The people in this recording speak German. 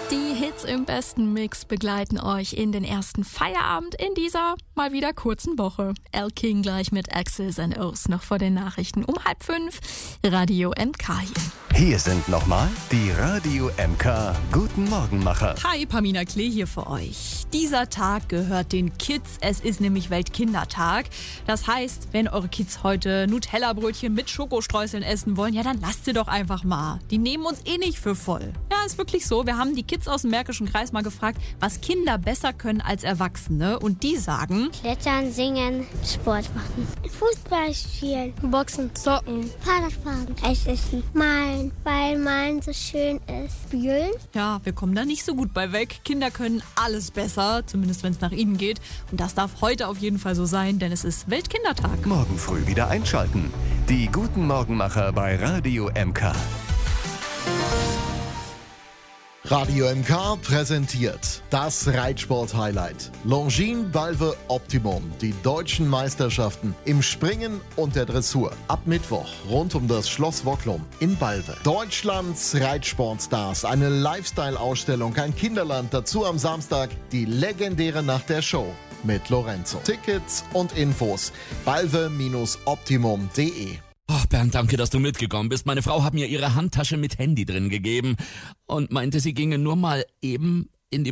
Die Hits im besten Mix begleiten euch in den ersten Feierabend in dieser mal wieder kurzen Woche. Al King gleich mit X's and O's noch vor den Nachrichten um 4:30. Radio MK hier. Hier sind nochmal die Radio MK Guten Morgenmacher. Hi, Pamina Klee hier für euch. Dieser Tag gehört den Kids. Es ist nämlich Weltkindertag. Das heißt, wenn eure Kids heute Nutella-Brötchen mit Schokostreuseln essen wollen, ja, dann lasst sie doch einfach mal. Die nehmen uns eh nicht für voll. Ja, ist wirklich so. Wir haben die Kids aus dem Märkischen Kreis mal gefragt, was Kinder besser können als Erwachsene. Und die sagen: Klettern, singen, Sport machen. Fußball spielen, Boxen, Zocken, Fahrradfahren, Eis essen, malen, weil Malen so schön ist. Spielen. Ja, wir kommen da nicht so gut bei weg. Kinder können alles besser, zumindest wenn es nach ihnen geht. Und das darf heute auf jeden Fall so sein, denn es ist Weltkindertag. Morgen früh wieder einschalten. Die Guten Morgenmacher bei Radio MK. Radio MK präsentiert das Reitsport-Highlight. Longines Balve Optimum, die deutschen Meisterschaften im Springen und der Dressur. Ab Mittwoch rund um das Schloss Wocklum in Balve. Deutschlands Reitsportstars, eine Lifestyle-Ausstellung, ein Kinderland. Dazu am Samstag die legendäre Nacht der Show mit Lorenzo. Tickets und Infos balve-optimum.de. Oh, Bernd, danke, dass du mitgekommen bist. Meine Frau hat mir ihre Handtasche mit Handy drin gegeben und meinte, sie ginge nur mal eben